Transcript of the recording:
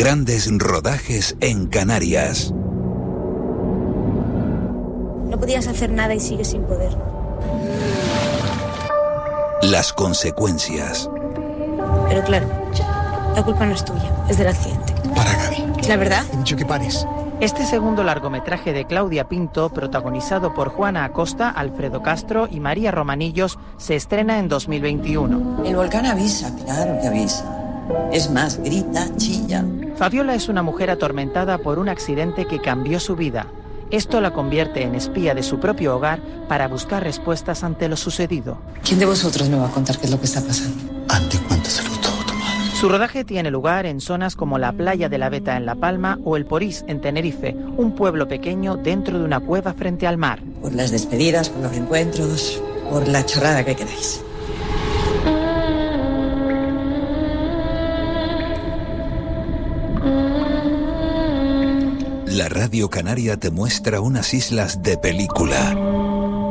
Grandes rodajes en Canarias. No podías hacer nada y sigues sin poder. Las consecuencias. Pero claro, la culpa no es tuya, es del accidente. Para, Gaby. ¿Es la verdad? He dicho que pares. Este segundo largometraje de Claudia Pinto, protagonizado por Juana Acosta, Alfredo Castro y María Romanillos, se estrena en 2021. El volcán avisa, claro que avisa. Es más, grita, chilla. Fabiola es una mujer atormentada por un accidente que cambió su vida. Esto la convierte en espía de su propio hogar para buscar respuestas ante lo sucedido. ¿Quién de vosotros me va a contar qué es lo que está pasando? Ante cuánta salud todo, tu madre. Su rodaje tiene lugar en zonas como la playa de la Veta en La Palma o el Porís en Tenerife, un pueblo pequeño dentro de una cueva frente al mar. Por las despedidas, por los reencuentros, por la chorrada que queráis. La Radio Canaria te muestra unas islas de película.